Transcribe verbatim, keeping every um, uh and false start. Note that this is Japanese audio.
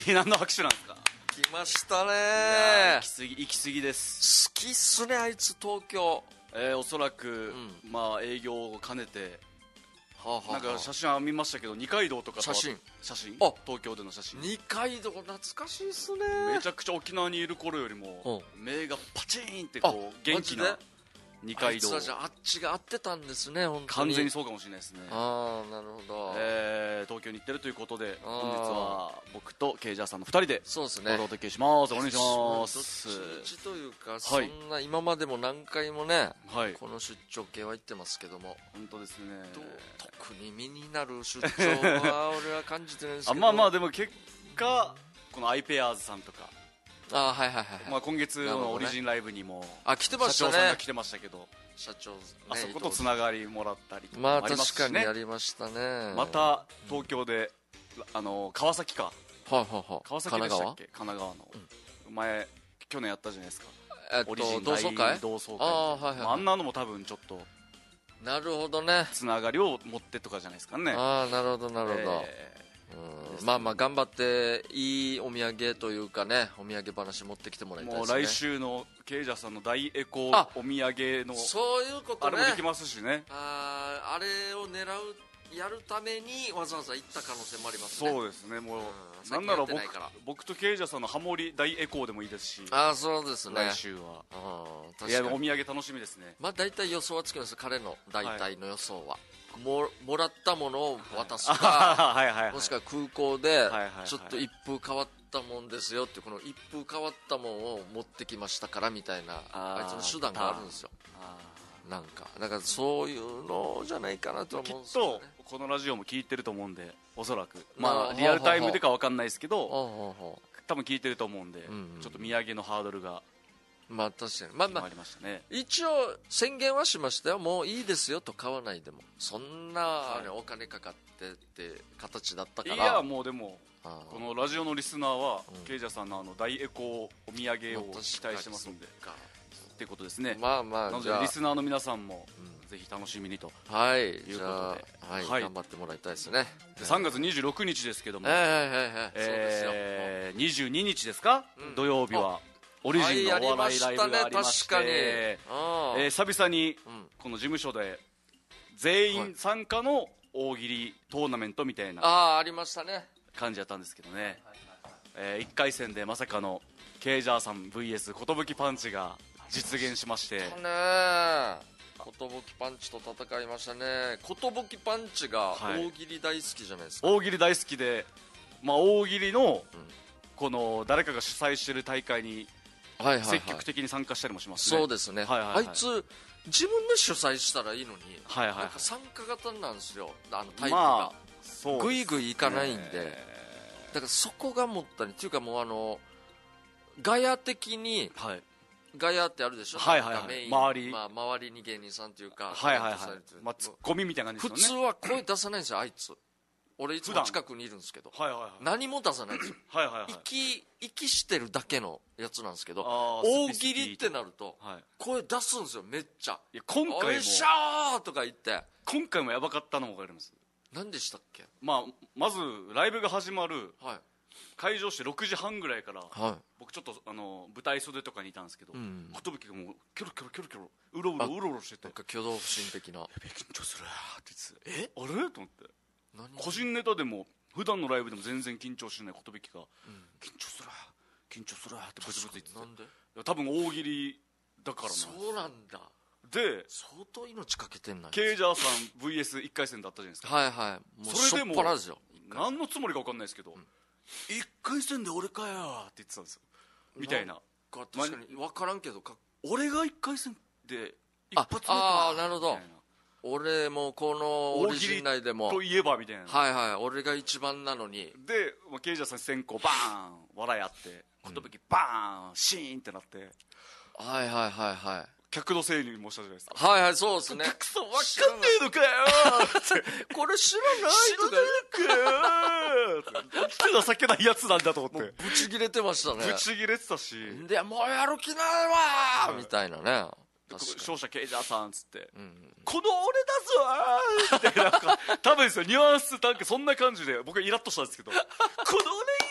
何の拍手なんですか。 来ましたねー。行き過ぎ行き過ぎです。 好きっすねあいつ東京。 えー、おそらく、 うん、 まあ営業を兼ねて、 はあはあはあ、 なんか写真は見ましたけど二階堂とかと写真写真あ東京での写真二階堂懐かしいっすね。 めちゃくちゃ沖縄にいる頃よりも、 うん、 目がパチーンってこう元気な二階堂。 あいつはじゃああっちが合ってたんですね。本当に完全にそうかもしれないですね。 ああなるほど、 えー、東京に行ってるということで本日は僕とケイジャーさんのふたりでそうですねお届けします。お願いします。 どっちというか、はい、そんな今までも何回もね、はい、この出張系は行ってますけども、 本当ですね。 特に身になる出張は俺は感じてるんですけどあまあまあでも結果このアイペアーズさんとか、 あはいはいはい、はい、 まあ、今月のオリジンライブにも、ね、 あ来てましたね。 社長さんが来てましたけど、 社長、ね、 あそことつながりもらったりとかまあ確かにやりましたね。 また東京で、うん、あの川崎か、 はあはあはあ、 川崎でしたっけ、神奈川の、うん、前去年やったじゃないですか、 えっと、 オリジン同窓会同窓会、 あ、はいはいはい、 あんなのも多分ちょっとなるほどね、 つながりを持ってとかじゃないですかね。 ああなるほどなるほど、えーうん、まあまあ頑張っていいお土産というかね、お土産話持ってきてもらいたいですね。 もう来週のケイジャーさんの大エコお土産のそういうことね、 あれもできますしね。 ああれを狙うやるためにわざわざ行った可能性もありますね。 そうですね。もう、うん、なんなら 僕, 僕とケイジャーさんのハモリ大エコーでもいいですし。 ああそうですね。 来週はあ確かにいやお土産楽しみですね。 まあ大体予想はつきます。彼の大体の予想は、はい、も, もらったものを渡すか、はいはいはいはい、もしくは空港でちょっと一風変わったもんですよってこの一風変わったもんを持ってきましたからみたいな あ, あいつの手段があるんですよ。あなんかだからそういうのじゃないかなと思うんですよね。 きっとこのラジオも聞いてると思うんで、おそらくまあリアルタイムでか分かんないですけど多分聞いてると思うんで、うんうん、ちょっと土産のハードルがまあ確かにまあまあ、 ね、 一応宣言はしましたよ。もういいですよと買わないでもそんな、はい、お金かかってって形だったから。 いやもうでもこのラジオのリスナーは、うん、ケイジャーさんのあの大エコお土産を期待してますんでっていうことですね。 まあまあなのでリスナーの皆さんも、うん、ぜひ楽しみにとはいいうことで、 はいはい、頑張ってもらいたいですね。 でさんがつにじゅうろくにちですけども、 はいはいはいはい、えー、にじゅうににちですか、うん、土曜日はオリジンのお笑いライブがありまして、はい、えー、久々にこの事務所で全員参加の大喜利トーナメントみたいなあありましたね感じだったんですけどね、えー、いっかい戦でまさかのケイジャーさん ブイエス 寿パンチが実現しまして、ね、 寿パンチと戦いましたね。寿パンチが大喜利大好きじゃないですか、 はい、大喜利大好きで、まあ、大喜利のこの誰かが主催している大会に積極的に参加したりもしますね。 そうですね、はいはいはい、あいつ自分で主催したらいいのに、 はいはいはい、 なんか参加型なんですよ、あのタイプが、 まあ、 ぐいぐいいかないんで、だからそこがもったいないっていうか、もうあのガヤ的に、はい、ガヤってあるでしょ、 はいはいはい、 メイン周り、 まあ、周りに芸人さんというか、 はいはいはい、まあ、ツッコミみたいな感じですよね。 普通は声出さないんですよあいつ。俺いつも近くにいるんですけど、はいはいはい、何も出さないんですよはいはい、はい、息, 息してるだけのやつなんですけど、大喜利ってなると、はい、声出すんですよめっちゃ。 いや今回もおいしゃーとか言って、 今回もやばかったのも分かります。 何でしたっけ、 まあ、まずライブが始まる、はい、会場してろくじはんぐらいから、はい、僕ちょっとあの舞台袖とかにいたんですけど、寿、うん、がもうキョロキョロキョロキョロうろうろうろうろしてて、 なんか挙動不審的な、 やべ緊張するって言って、えあれと思って、個人ネタでも普段のライブでも全然緊張しない寿が、うん、緊張する緊張するってブツブツ言ってて、なんで多分大喜利だからな。 そうなんだ。 で相当命かけてんな。 ケイジャーさん ブイエスいっ 回戦だったじゃないですか。 はいはい、もうそれでも何のつもりか分かんないですけど、うん、いっかい戦で俺かよって言ってたんですよみたいな。 確かに分からんけどか、 俺がいっかい戦で一発目かああなるほど、俺もこのオリジン内でもといえばみたいな、 はいはい、俺が一番なのに。 でケイジャーさん先行バーン笑いあって寿、うん、バーンシーンってなって、 はいはいはいはい、 客のせいにもしたじゃないですか。 はいはいそうですね。 客さん分かんねえのかよってこれ知らないとか知らないのかよって情けないやつなんだと思って、 ブチギレてましたね。 ブチギレてたし、 でもうやる気ないわー、はい、みたいなね。 勝者ケイジャーさんっつって、うんうん、この俺だぞーってなんか多分ですよニュアンスなんかそんな感じで僕はイラッとしたんですけどこの俺